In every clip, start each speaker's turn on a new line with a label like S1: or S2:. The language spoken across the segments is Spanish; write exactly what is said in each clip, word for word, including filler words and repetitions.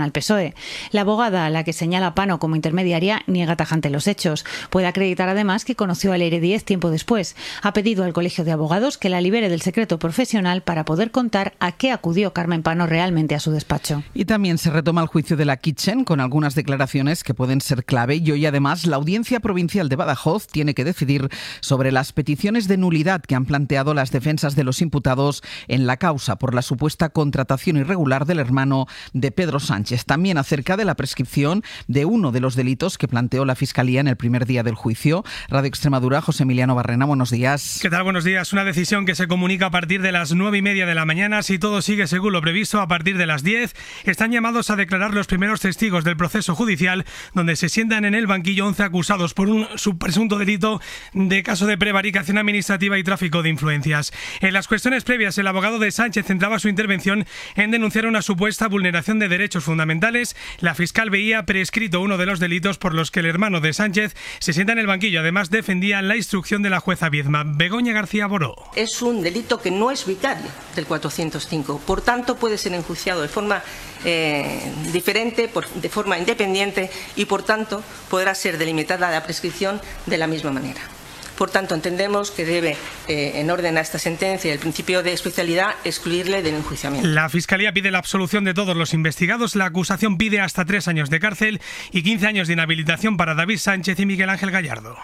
S1: al P S O E. La abogada, a la que señala Pano como intermediaria, niega tajante los hechos. Puede acreditar además que conoció a Leire Díez tiempo después. Ha pedido al Colegio de Abogados que la libere del secreto profesional para poder contar a qué acudió Carmen Pano realmente a su despacho.
S2: Y también se retoma el juicio de la Kitchen con algunas declaraciones que pueden ser clave y hoy además la Audiencia Provincial de Badajoz tiene que decidir sobre las peticiones de nulidad que han planteado las defensas de los imputados en la causa por la supuesta contratación irregular del hermano de Pedro Sánchez. También acerca de la prescripción de uno de los delitos que planteó la Fiscalía en el primer día del juicio. Radio Extremadura, José Emiliano Barrena, buenos días.
S3: ¿Qué tal? Buenos días. Una decisión que se comunica a partir de las nueve y media de la mañana. Si todo sigue según lo previsto, a partir de las diez están llamados a declarar los primeros testigos del proceso judicial, donde se sientan en el banquillo once acusados por un presunto delito de caso de prevaricación administrativa y tráfico de influencias. En las cuestiones previas, el abogado de Sánchez centraba su intervención en denunciar una supuesta vulneración de derechos fundamentales. La fiscal veía prescrito uno de los delitos por los que el hermano de Sánchez se sienta en el banquillo. Además, defendía la instrucción de la jueza Viedma. Begoña García Boró.
S4: Es un delito que no es vicario del cuatrocientos cinco. Por tanto, puede ser enjuiciado de forma eh, diferente, por, de forma independiente y, por tanto, podrá ser delimitada la prescripción de la misma manera. Por tanto, entendemos que debe, eh, en orden a esta sentencia y el principio de especialidad, excluirle del enjuiciamiento.
S3: La Fiscalía pide la absolución de todos los investigados. La acusación pide hasta tres años de cárcel y quince años de inhabilitación para David Sánchez y Miguel Ángel Gallardo.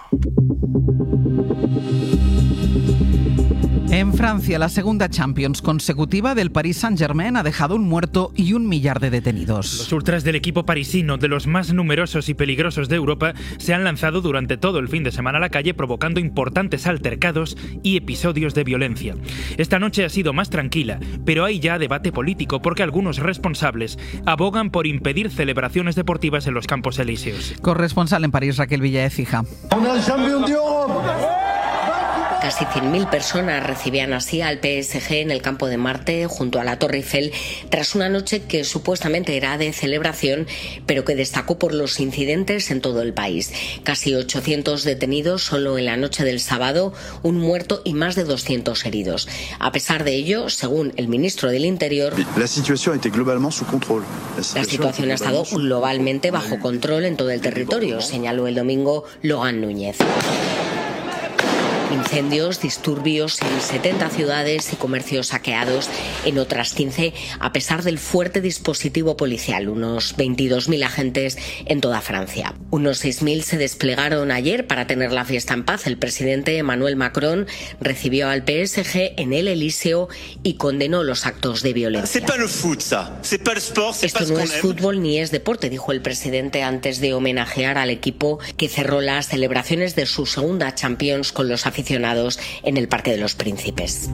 S2: En Francia, la segunda Champions consecutiva del Paris Saint-Germain ha dejado un muerto y un millar de detenidos.
S5: Los ultras del equipo parisino, de los más numerosos y peligrosos de Europa, se han lanzado durante todo el fin de semana a la calle provocando importantes altercados y episodios de violencia. Esta noche ha sido más tranquila, pero hay ya debate político porque algunos responsables abogan por impedir celebraciones deportivas en los Campos Elíseos.
S2: Corresponsal en París, Raquel Villaécija.
S6: Casi cien mil personas recibían así al P S G en el campo de Marte junto a la Torre Eiffel tras una noche que supuestamente era de celebración, pero que destacó por los incidentes en todo el país. Casi ochocientos detenidos solo en la noche del sábado, un muerto y más de doscientos heridos. A pesar de ello, según el ministro del Interior,
S7: la situación
S6: La situación ha estado globalmente bajo control en todo el territorio, señaló el domingo Logan Núñez. Incendios, disturbios en setenta ciudades y comercios saqueados en otras quince, a pesar del fuerte dispositivo policial, unos veintidós mil agentes en toda Francia. Unos seis mil se desplegaron ayer para tener la fiesta en paz. El presidente Emmanuel Macron recibió al P S G en el Elíseo y condenó los actos de violencia. Esto no es fútbol ni es deporte, dijo el presidente antes de homenajear al equipo que cerró las celebraciones de su segunda Champions con los aficionados en el Parque de los Príncipes.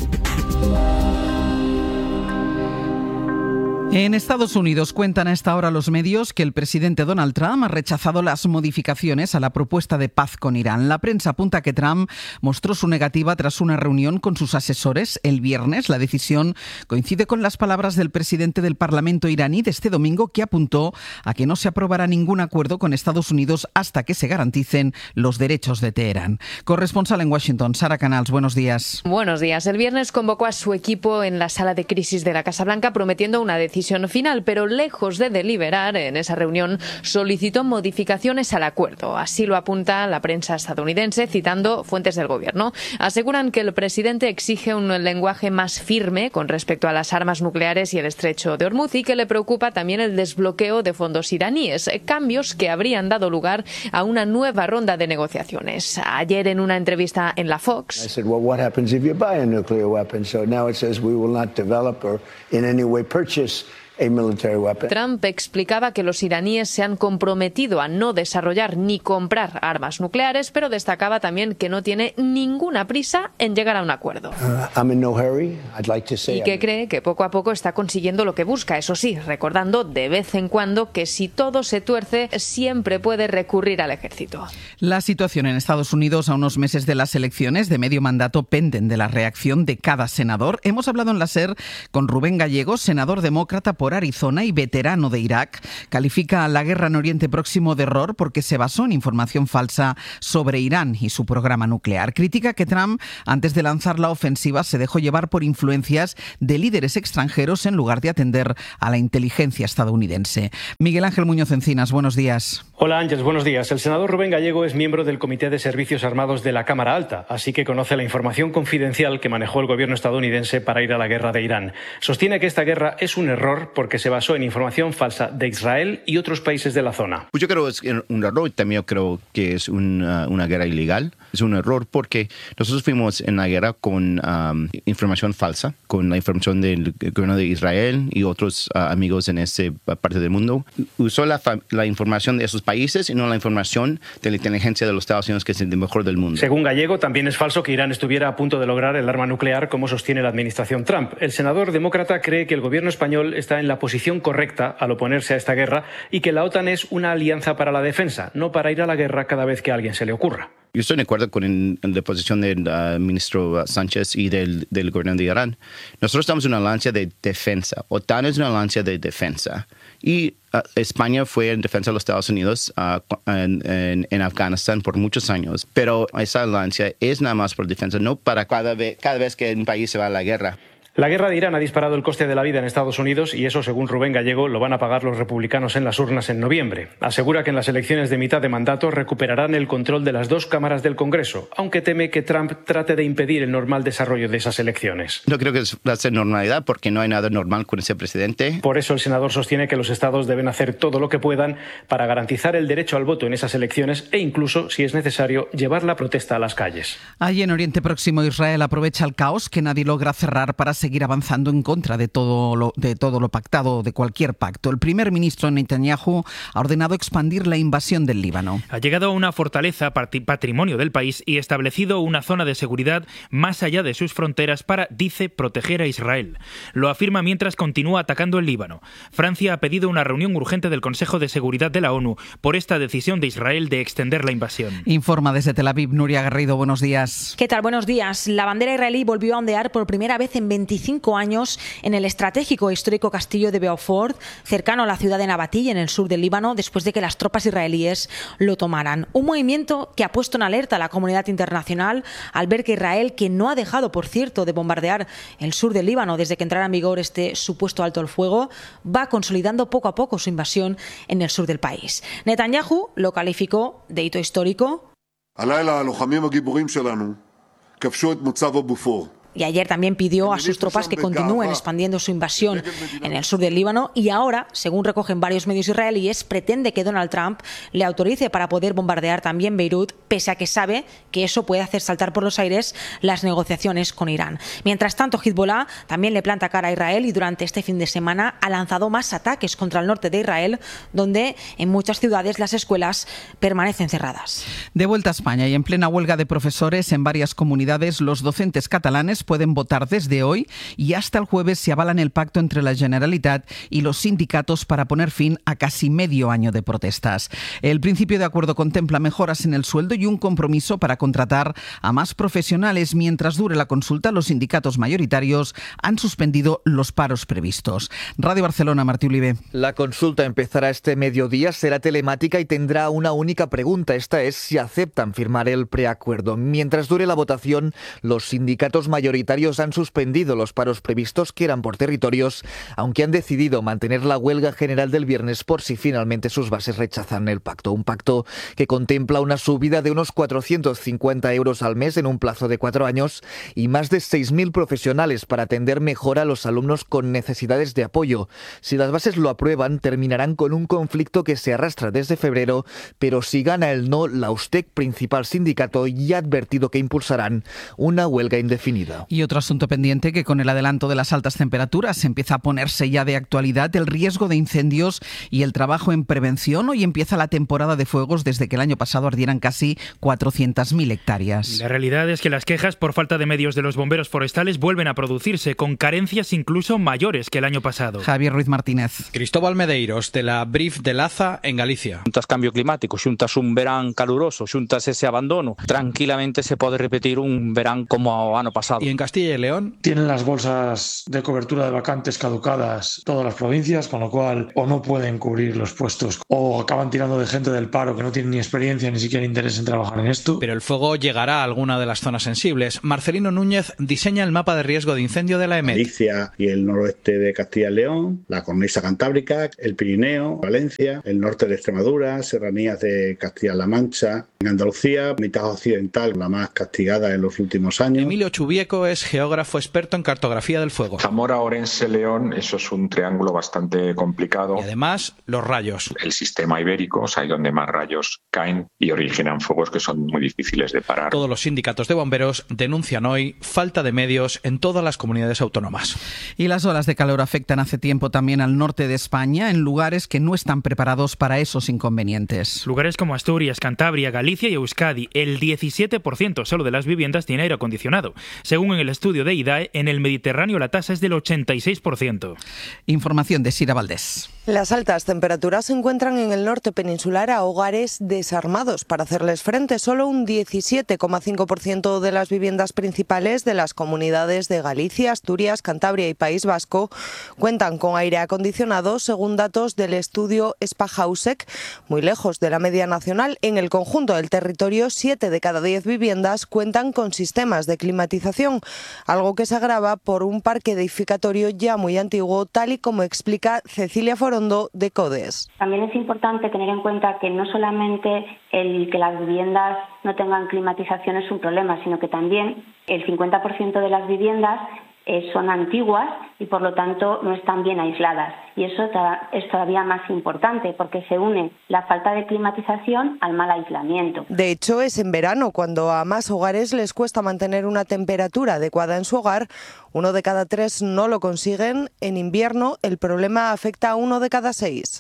S2: En Estados Unidos cuentan a esta hora los medios que el presidente Donald Trump ha rechazado las modificaciones a la propuesta de paz con Irán. La prensa apunta que Trump mostró su negativa tras una reunión con sus asesores el viernes. La decisión coincide con las palabras del presidente del Parlamento iraní de este domingo, que apuntó a que no se aprobará ningún acuerdo con Estados Unidos hasta que se garanticen los derechos de Teherán. Corresponsal en Washington, Sara Canals, buenos días.
S8: Buenos días. El viernes convocó a su equipo en la sala de crisis de la Casa Blanca prometiendo una decisión final, pero lejos de deliberar en esa reunión solicitó modificaciones al acuerdo. Así lo apunta la prensa estadounidense, citando fuentes del gobierno. Aseguran que el presidente exige un lenguaje más firme con respecto a las armas nucleares y el estrecho de Hormuz y que le preocupa también el desbloqueo de fondos iraníes, cambios que habrían dado lugar a una nueva ronda de negociaciones. Ayer en una entrevista en la Fox,
S9: I said, well, what happens if you buy a nuclear weapon? So now it says we will not develop or in any way purchase a military weapon.
S8: Trump explicaba que los iraníes se han comprometido a no desarrollar ni comprar armas nucleares, pero destacaba también que no tiene ninguna prisa en llegar a un acuerdo.
S9: Uh, I'm in no hurry. I'd like to say
S8: y que cree que poco a poco está consiguiendo lo que busca, eso sí, recordando de vez en cuando que si todo se tuerce, siempre puede recurrir al ejército.
S2: La situación en Estados Unidos a unos meses de las elecciones de medio mandato penden de la reacción de cada senador. Hemos hablado en la SER con Rubén Gallegos, senador demócrata por por Arizona y veterano de Irak, califica la guerra en Oriente Próximo de error porque se basó en información falsa sobre Irán y su programa nuclear. Critica que Trump, antes de lanzar la ofensiva, se dejó llevar por influencias de líderes extranjeros en lugar de atender a la inteligencia estadounidense. Miguel Ángel Muñoz Encinas, buenos días.
S7: Hola Ángeles, buenos días. El senador Rubén Gallego es miembro del Comité de Servicios Armados de la Cámara Alta, así que conoce la información confidencial que manejó el gobierno estadounidense para ir a la guerra de Irán. Sostiene que esta guerra es un error porque se basó en información falsa de Israel y otros países de la zona.
S10: Pues yo creo que es un error, también creo que es una, una guerra ilegal. Es un error porque nosotros fuimos en la guerra con um, información falsa, con la información del gobierno de Israel y otros uh, amigos en esa parte del mundo. Usó la, la información de esos países y no la información de la inteligencia de los Estados Unidos, que es el mejor del mundo.
S7: Según Gallego, también es falso que Irán estuviera a punto de lograr el arma nuclear, como sostiene la administración Trump. El senador demócrata cree que el gobierno español está en la posición correcta al oponerse a esta guerra y que la OTAN es una alianza para la defensa, no para ir a la guerra cada vez que a alguien se le ocurra.
S10: Yo estoy de acuerdo con el, la posición del uh, ministro Sánchez y del, del gobierno de Irán. Nosotros estamos en una alianza de defensa. OTAN es una alianza de defensa. Y uh, España fue en defensa de los Estados Unidos uh, en, en, en Afganistán por muchos años. Pero esa alianza es nada más por defensa, no para cada vez, cada vez que un país se va a la guerra.
S7: La guerra de Irán ha disparado el coste de la vida en Estados Unidos y eso, según Rubén Gallego, lo van a pagar los republicanos en las urnas en noviembre. Asegura que en las elecciones de mitad de mandato recuperarán el control de las dos cámaras del Congreso, aunque teme que Trump trate de impedir el normal desarrollo de esas elecciones.
S10: No creo que va a ser normalidad porque no hay nada normal con ese presidente.
S7: Por eso el senador sostiene que los estados deben hacer todo lo que puedan para garantizar el derecho al voto en esas elecciones e incluso, si es necesario, llevar la protesta a las calles.
S2: Allí en Oriente Próximo, Israel aprovecha el caos que nadie logra cerrar para seguir seguir avanzando en contra de todo lo, de todo lo pactado, de cualquier pacto. El primer ministro Netanyahu ha ordenado expandir la invasión del Líbano.
S5: Ha llegado a una fortaleza patrimonio del país y establecido una zona de seguridad más allá de sus fronteras para, dice, proteger a Israel. Lo afirma mientras continúa atacando el Líbano. Francia ha pedido una reunión urgente del Consejo de Seguridad de la ONU por esta decisión de Israel de extender la invasión.
S2: Informa desde Tel Aviv, Nuria Garrido, buenos días.
S11: ¿Qué tal? Buenos días. La bandera israelí volvió a ondear por primera vez en veinticinco años en el estratégico e histórico castillo de Beaufort, cercano a la ciudad de Nabatí, en el sur del Líbano, después de que las tropas israelíes lo tomaran. Un movimiento que ha puesto en alerta a la comunidad internacional al ver que Israel, que no ha dejado, por cierto, de bombardear el sur del Líbano desde que entrara en vigor este supuesto alto el fuego, va consolidando poco a poco su invasión en el sur del país. Netanyahu lo calificó de hito histórico. Y ayer también pidió a sus tropas que continúen expandiendo su invasión en el sur del Líbano y ahora, según recogen varios medios israelíes, pretende que Donald Trump le autorice para poder bombardear también Beirut, pese a que sabe que eso puede hacer saltar por los aires las negociaciones con Irán. Mientras tanto, Hezbollah también le planta cara a Israel y durante este fin de semana ha lanzado más ataques contra el norte de Israel, donde en muchas ciudades las escuelas permanecen cerradas.
S2: De vuelta a España y en plena huelga de profesores en varias comunidades, los docentes catalanes pueden votar desde hoy y hasta el jueves si avalan el pacto entre la Generalitat y los sindicatos para poner fin a casi medio año de protestas. El principio de acuerdo contempla mejoras en el sueldo y un compromiso para contratar a más profesionales. Mientras dure la consulta, los sindicatos mayoritarios han suspendido los paros previstos. Radio Barcelona, Martí Oliver.
S12: La consulta empezará este mediodía, será telemática y tendrá una única pregunta. Esta es si aceptan firmar el preacuerdo. Mientras dure la votación, los sindicatos mayoritarios han suspendido los paros previstos que eran por territorios, aunque han decidido mantener la huelga general del viernes por si finalmente sus bases rechazan el pacto. Un pacto que contempla una subida de unos cuatrocientos cincuenta euros al mes en un plazo de cuatro años y más de seis mil profesionales para atender mejor a los alumnos con necesidades de apoyo. Si las bases lo aprueban, terminarán con un conflicto que se arrastra desde febrero, pero si gana el no, la USTEC, principal sindicato, ya ha advertido que impulsarán una huelga indefinida.
S2: Y otro asunto pendiente, que con el adelanto de las altas temperaturas empieza a ponerse ya de actualidad el riesgo de incendios y el trabajo en prevención. Hoy empieza la temporada de fuegos desde que el año pasado ardieran casi cuatrocientas mil hectáreas.
S5: La realidad es que las quejas por falta de medios de los bomberos forestales vuelven a producirse, con carencias incluso mayores que el año pasado.
S2: Javier Ruiz Martínez.
S13: Cristóbal Medeiros, de la Brif de Laza, en Galicia.
S14: Xuntas cambio climático, xuntas un verán caluroso, xuntas ese abandono, tranquilamente se pode repetir un verán como o ano pasado.
S13: Y en Castilla y León
S15: tienen las bolsas de cobertura de vacantes caducadas todas las provincias, con lo cual o no pueden cubrir los puestos o acaban tirando de gente del paro que no tiene ni experiencia ni siquiera interés en trabajar en esto.
S13: Pero el fuego llegará a alguna de las zonas sensibles. Marcelino Núñez diseña el mapa de riesgo de incendio de la E M E T.
S16: Galicia y el noroeste de Castilla y León, la cornisa cantábrica, el Pirineo, Valencia, el norte de Extremadura, serranías de Castilla-La Mancha, en Andalucía, mitad occidental, la más castigada en los últimos años.
S13: Emilio Chubieco es geógrafo experto en cartografía del fuego.
S17: Zamora, Orense, León, eso es un triángulo bastante complicado.
S13: Y además, los rayos.
S17: El sistema ibérico, o sea, hay donde más rayos caen y originan fuegos que son muy difíciles de parar.
S13: Todos los sindicatos de bomberos denuncian hoy falta de medios en todas las comunidades autónomas.
S2: Y las olas de calor afectan hace tiempo también al norte de España, en lugares que no están preparados para esos inconvenientes.
S5: Lugares como Asturias, Cantabria, Galicia y Euskadi, el diecisiete por ciento solo de las viviendas tiene aire acondicionado. Según en el estudio de I D A E, en el Mediterráneo la tasa es del ochenta y seis por ciento.
S2: Información de Sira Valdés.
S18: Las altas temperaturas se encuentran en el norte peninsular a hogares desarmados. Para hacerles frente, solo un diecisiete coma cinco por ciento de las viviendas principales de las comunidades de Galicia, Asturias, Cantabria y País Vasco cuentan con aire acondicionado, según datos del estudio Spahausek, muy lejos de la media nacional. En el conjunto del territorio, siete de cada diez viviendas cuentan con sistemas de climatización, algo que se agrava por un parque edificatorio ya muy antiguo, tal y como explica Cecilia Forondo de CODES.
S19: También es importante tener en cuenta que no solamente el que las viviendas no tengan climatización es un problema, sino que también el cincuenta por ciento de las viviendas eh, son antiguas y por lo tanto no están bien aisladas. Y eso es todavía más importante porque se une la falta de climatización al mal aislamiento.
S18: De hecho, es en verano cuando a más hogares les cuesta mantener una temperatura adecuada en su hogar. Uno de cada tres no lo consiguen. En invierno el problema afecta a uno de cada seis.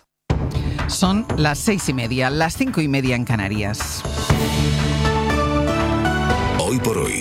S2: Son las seis y media, las cinco y media en Canarias.
S20: Hoy por hoy,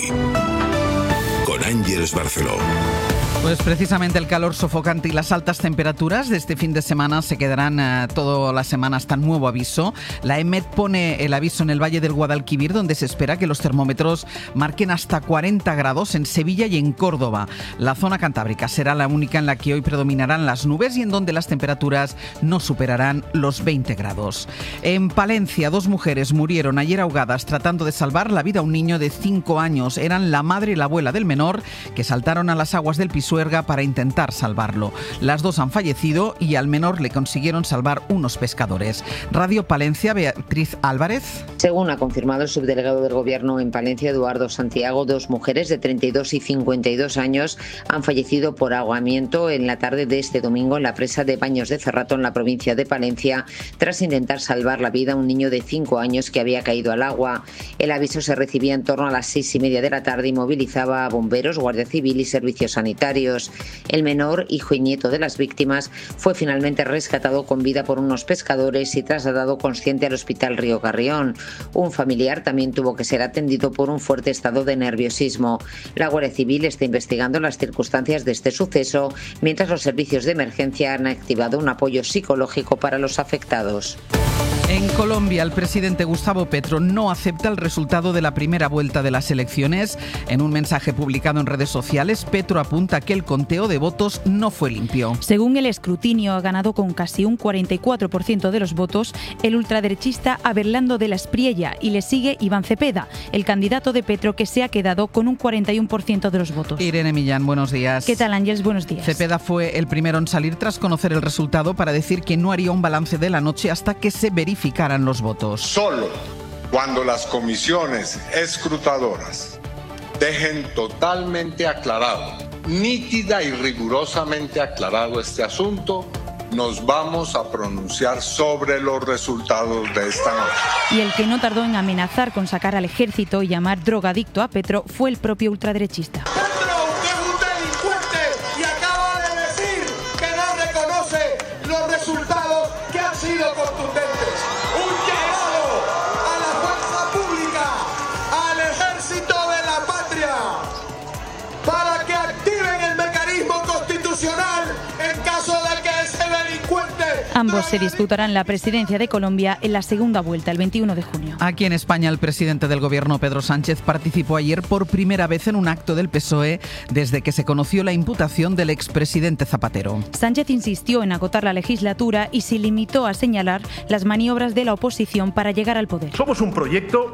S20: con Ángeles Barceló.
S2: Pues precisamente el calor sofocante y las altas temperaturas de este fin de semana se quedarán uh, toda la semana hasta nuevo aviso. La E M E T pone el aviso en el Valle del Guadalquivir, donde se espera que los termómetros marquen hasta cuarenta grados en Sevilla y en Córdoba. La zona cantábrica será la única en la que hoy predominarán las nubes y en donde las temperaturas no superarán los veinte grados. En Palencia, dos mujeres murieron ayer ahogadas tratando de salvar la vida a un niño de cinco años. Eran la madre y la abuela del menor que saltaron a las aguas del Pisuerga para intentar salvarlo. Las dos han fallecido y al menor le consiguieron salvar unos pescadores. Radio Palencia, Beatriz Álvarez.
S21: Según ha confirmado el subdelegado del Gobierno en Palencia, Eduardo Santiago, dos mujeres de treinta y dos y cincuenta y dos años han fallecido por ahogamiento en la tarde de este domingo en la presa de Baños de Cerrato, en la provincia de Palencia, tras intentar salvar la vida a un niño de cinco años que había caído al agua. El aviso se recibía en torno a las seis y media de la tarde y movilizaba a bomberos, Guardia Civil y servicios sanitarios. El menor, hijo y nieto de las víctimas, fue finalmente rescatado con vida por unos pescadores y trasladado consciente al Hospital Río Carrión. Un familiar también tuvo que ser atendido por un fuerte estado de nerviosismo. La Guardia Civil está investigando las circunstancias de este suceso, mientras los servicios de emergencia han activado un apoyo psicológico para los afectados.
S2: En Colombia, el presidente Gustavo Petro no acepta el resultado de la primera vuelta de las elecciones. En un mensaje publicado en redes sociales, Petro apunta que el conteo de votos no fue limpio.
S22: Según el escrutinio, ha ganado con casi un cuarenta y cuatro por ciento de los votos el ultraderechista Aberlando de la Espriella y le sigue Iván Cepeda, el candidato de Petro, que se ha quedado con un cuarenta y uno por ciento de los votos.
S2: Irene Millán, buenos días.
S22: ¿Qué tal, Ángeles? Buenos días.
S2: Cepeda fue el primero en salir tras conocer el resultado para decir que no haría un balance de la noche hasta que se verifique los votos.
S23: Solo cuando las comisiones escrutadoras dejen totalmente aclarado, nítida y rigurosamente aclarado este asunto, nos vamos a pronunciar sobre los resultados de esta noche.
S22: Y el que no tardó en amenazar con sacar al ejército y llamar drogadicto a Petro fue el propio ultraderechista.
S24: Resultados que han sido contundentes. Un llamado a la fuerza pública, al ejército de la patria, para que activen el mecanismo constitucional en caso de que ese delincuente
S22: Ambos se disputarán la presidencia de Colombia en la segunda vuelta, el veintiuno de junio.
S2: Aquí en España, el presidente del Gobierno, Pedro Sánchez, participó ayer por primera vez en un acto del P S O E desde que se conoció la imputación del expresidente Zapatero.
S22: Sánchez insistió en agotar la legislatura y se limitó a señalar las maniobras de la oposición para llegar al poder.
S1: Somos un proyecto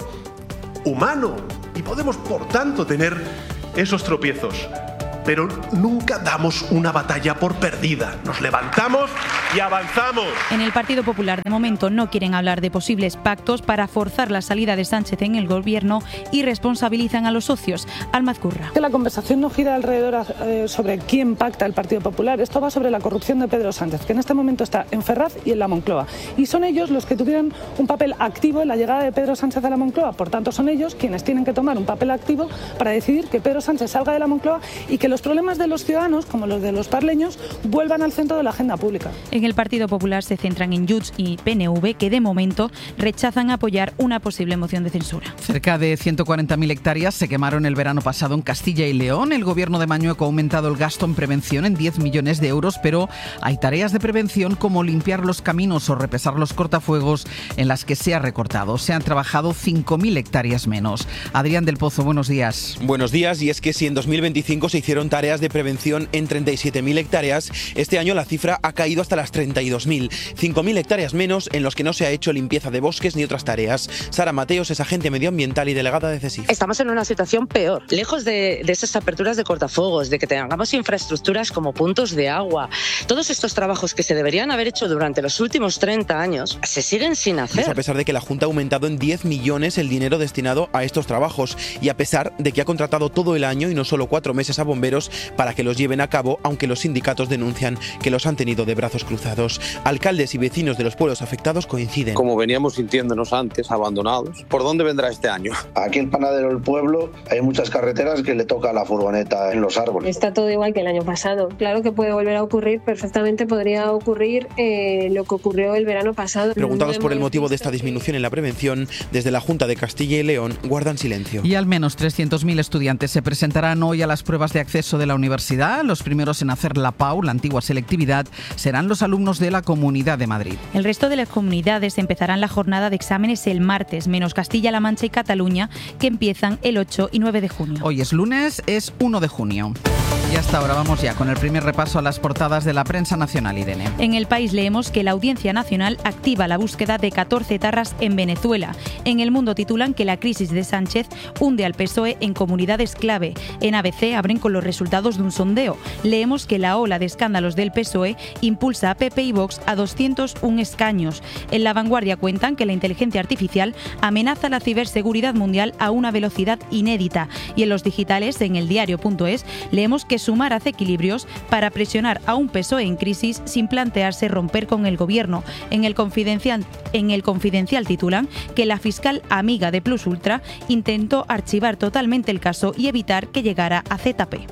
S1: humano y podemos, por tanto, tener esos tropiezos. Pero nunca damos una batalla por perdida. Nos levantamos y avanzamos.
S22: En el Partido Popular, de momento, no quieren hablar de posibles pactos para forzar la salida de Sánchez en el gobierno y responsabilizan a los socios. Alma Azcurra.
S3: Que la conversación no gira alrededor eh, sobre quién pacta el Partido Popular. Esto va sobre la corrupción de Pedro Sánchez, que en este momento está en Ferraz y en la Moncloa. Y son ellos los que tuvieron un papel activo en la llegada de Pedro Sánchez a la Moncloa. Por tanto, son ellos quienes tienen que tomar un papel activo para decidir que Pedro Sánchez salga de la Moncloa y que los problemas de los ciudadanos, como los de los parleños, vuelvan al centro de la agenda pública.
S22: En el Partido Popular se centran en Junts y P N V, que de momento rechazan apoyar una posible moción de censura.
S2: Cerca de ciento cuarenta mil hectáreas se quemaron el verano pasado en Castilla y León. El gobierno de Mañueco ha aumentado el gasto en prevención en diez millones de euros, pero hay tareas de prevención como limpiar los caminos o repesar los cortafuegos en las que se ha recortado. Se han trabajado cinco mil hectáreas menos. Adrián del Pozo, buenos días.
S4: Buenos días, y es que si en dos mil veinticinco se hicieron tareas de prevención en treinta y siete mil hectáreas, este año la cifra ha caído hasta las treinta y dos mil. cinco mil hectáreas menos en los que no se ha hecho limpieza de bosques ni otras tareas. Sara Mateos es agente medioambiental y delegada de CESIF.
S6: Estamos en una situación peor. Lejos de, de esas aperturas de cortafuegos, de que tengamos infraestructuras como puntos de agua, todos estos trabajos que se deberían haber hecho durante los últimos treinta años se siguen sin hacer.
S4: Es a pesar de que la Junta ha aumentado en diez millones el dinero destinado a estos trabajos y a pesar de que ha contratado todo el año y no solo cuatro meses a bomberos para que los lleven a cabo, aunque los sindicatos denuncian que los han tenido de brazos cruzados. Alcaldes y vecinos de los pueblos afectados coinciden.
S25: Como veníamos sintiéndonos antes, abandonados, ¿por dónde vendrá este año?
S26: Aquí el panadero del pueblo hay muchas carreteras que le toca la furgoneta en los árboles.
S27: Está todo igual que el año pasado. Claro que puede volver a ocurrir, perfectamente podría ocurrir eh, lo que ocurrió el verano pasado.
S4: Preguntados por el motivo de esta disminución en la prevención, desde la Junta de Castilla y León guardan silencio.
S2: Y al menos trescientos mil estudiantes se presentarán hoy a las pruebas de acceso de la universidad. Los primeros en hacer la P A U, la antigua selectividad, serán los alumnos de la Comunidad de Madrid.
S22: El resto de las comunidades empezarán la jornada de exámenes el martes, menos Castilla-La Mancha y Cataluña, que empiezan el ocho y nueve de junio.
S2: Hoy es lunes, es uno de junio. Y hasta ahora vamos ya con el primer repaso a las portadas de la prensa nacional, Irene.
S22: En El País leemos que la Audiencia Nacional activa la búsqueda de catorce etarras en Venezuela. En El Mundo titulan que la crisis de Sánchez hunde al P S O E en comunidades clave. En A B C abren con los resultados de un sondeo. Leemos que la ola de escándalos del P S O E impulsa a P P y Vox a doscientos uno escaños. En La Vanguardia cuentan que la inteligencia artificial amenaza la ciberseguridad mundial a una velocidad inédita. Y en los digitales, en eldiario punto es, leemos que Sumar hace equilibrios para presionar a un P S O E en crisis sin plantearse romper con el gobierno. En el Confidencial, en el Confidencial titulan que la fiscal amiga de Plus Ultra intentó archivar totalmente el caso y evitar que llegara a Z P.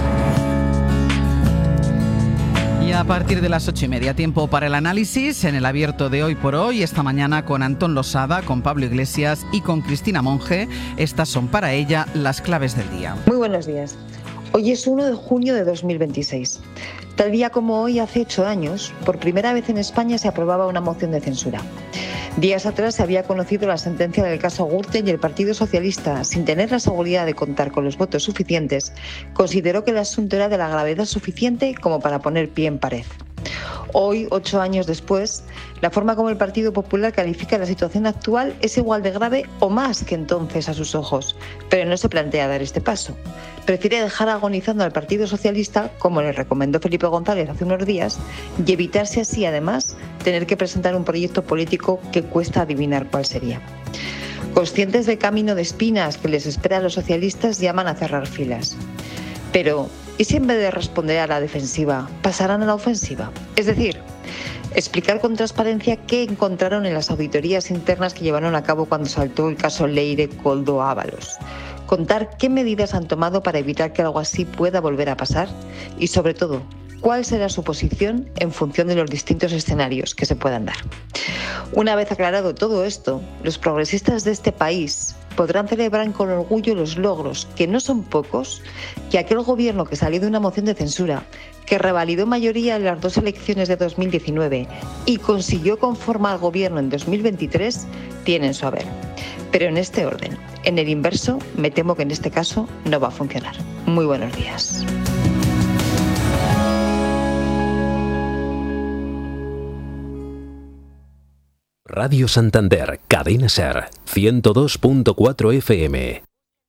S2: Y a partir de las ocho y media, tiempo para el análisis en el abierto de Hoy por Hoy, esta mañana con Antón Losada, con Pablo Iglesias y con Cristina Monge. Estas son para ella las claves del día.
S28: Muy buenos días. Hoy es uno de junio de dos mil veintiséis. Tal día como hoy, hace ocho años, por primera vez en España se aprobaba una moción de censura. Días atrás se había conocido la sentencia del caso Gürtel y el Partido Socialista, sin tener la seguridad de contar con los votos suficientes, consideró que el asunto era de la gravedad suficiente como para poner pie en pared. Hoy, ocho años después, la forma como el Partido Popular califica la situación actual es igual de grave o más que entonces a sus ojos, pero no se plantea dar este paso. Prefiere dejar agonizando al Partido Socialista, como le recomendó Felipe González hace unos días, y evitarse así, además, tener que presentar un proyecto político que cuesta adivinar cuál sería. Conscientes del camino de espinas que les espera a los socialistas, llaman a cerrar filas. Pero, ¿y si en vez de responder a la defensiva, pasarán a la ofensiva? Es decir, explicar con transparencia qué encontraron en las auditorías internas que llevaron a cabo cuando saltó el caso Leire Koldo Ábalos. Contar qué medidas han tomado para evitar que algo así pueda volver a pasar y, sobre todo, cuál será su posición en función de los distintos escenarios que se puedan dar. Una vez aclarado todo esto, los progresistas de este país podrán celebrar con orgullo los logros, que no son pocos, que aquel gobierno que salió de una moción de censura que revalidó mayoría en las dos elecciones de dos mil diecinueve y consiguió conformar al gobierno en dos mil veintitrés, tienen su haber. Pero en este orden. En el inverso, me temo que en este caso no va a funcionar. Muy buenos días.
S7: Radio Santander, Cadena Ser, ciento dos punto cuatro F M.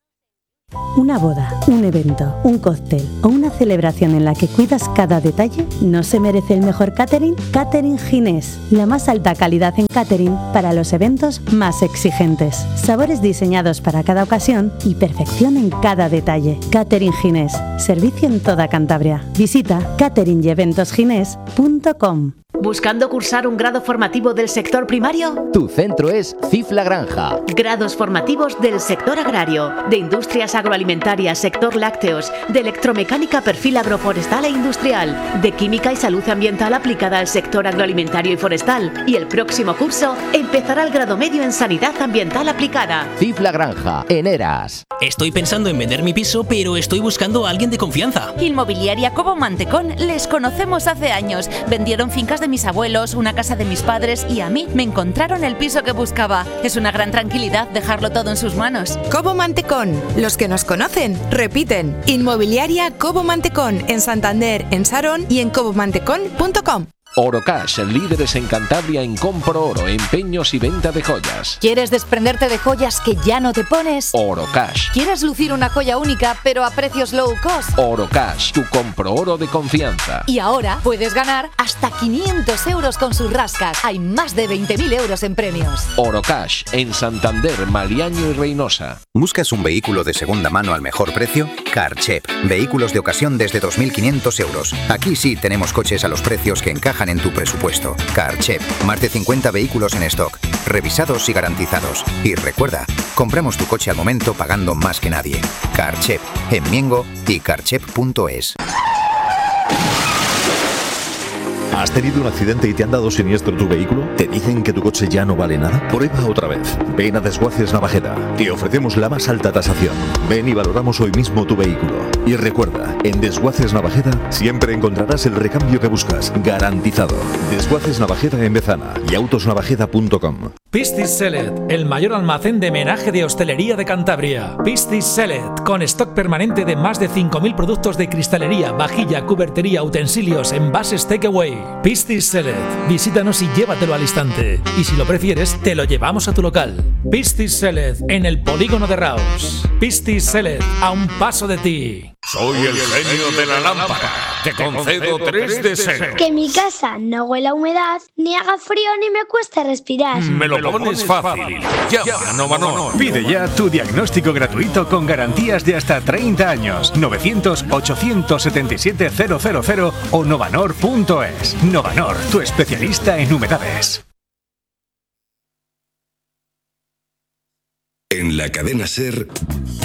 S8: Una boda, un evento, un cóctel o una celebración en la que cuidas cada detalle, ¿no se merece el mejor catering? Catering Ginés, la más alta calidad en catering para los eventos más exigentes. Sabores diseñados para cada ocasión y perfección en cada detalle. Catering Ginés, servicio en toda Cantabria. Visita catering y eventos ginés punto com.
S9: ¿Buscando cursar un grado formativo del sector primario?
S10: Tu centro es C I F La Granja.
S9: Grados formativos del sector agrario, de industrias agroalimentarias, sector lácteos, de electromecánica, perfil agroforestal e industrial, de química y salud ambiental aplicada al sector agroalimentario y forestal. Y el próximo curso empezará el grado medio en sanidad ambiental aplicada.
S10: C I F La Granja, en Eras.
S11: Estoy pensando en vender mi piso, pero estoy buscando a alguien de confianza.
S12: Inmobiliaria Cobo Mantecón, les conocemos hace años. Vendieron fincas de mis abuelos, una casa de mis padres y a mí me encontraron el piso que buscaba. Es una gran tranquilidad dejarlo todo en sus manos.
S14: Cobo Mantecón, los que nos conocen, repiten. Inmobiliaria Cobo Mantecón, en Santander, en Sarón y en cobo mantecón punto com.
S10: Orocash, líderes en Cantabria en compro oro, empeños y venta de joyas.
S12: ¿Quieres desprenderte de joyas que ya no te pones?
S10: Orocash.
S12: ¿Quieres lucir una joya única pero a precios low cost?
S10: Orocash, tu compro oro de confianza.
S12: Y ahora puedes ganar hasta quinientos euros con sus rascas. Hay más de veinte mil euros en premios.
S10: Orocash, en Santander, Maliaño y Reynosa.
S15: ¿Buscas un vehículo de segunda mano al mejor precio? Carchep, vehículos de ocasión desde dos mil quinientos euros. Aquí sí tenemos coches a los precios que encajan en tu presupuesto. Carchep, más de cincuenta vehículos en stock, revisados y garantizados. Y recuerda, compramos tu coche al momento pagando más que nadie. Carchep, en Miengo y carchep punto es.
S29: ¿Has tenido un accidente y te han dado siniestro tu vehículo? ¿Te dicen que tu coche ya no vale nada? Prueba otra vez. Ven a Desguaces Navajeda. Te ofrecemos la más alta tasación. Ven y valoramos hoy mismo tu vehículo. Y recuerda, en Desguaces Navajeda siempre encontrarás el recambio que buscas, garantizado. Desguaces Navajeda en Bezana y autos navajeda punto com.
S30: Pistis Select, el mayor almacén de menaje de hostelería de Cantabria. Pistis Select, con stock permanente de más de cinco mil productos de cristalería, vajilla, cubertería, utensilios, envases takeaway. Pistis Select, visítanos y llévatelo al instante. Y si lo prefieres, te lo llevamos a tu local. Pistis Select, en el polígono de Raus. Pistis Select, a un paso de ti.
S20: Soy el genio de la lámpara. Te concedo tres deseos.
S31: Que mi casa no huela a humedad, ni haga frío, ni me cueste respirar.
S20: Me lo pones fácil. Llama a Novanor.
S32: Pide ya tu diagnóstico gratuito con garantías de hasta treinta años. novecientos, ochocientos setenta y siete, cero cero cero o novanor punto es. Novanor, tu especialista en humedades.
S20: En la cadena SER,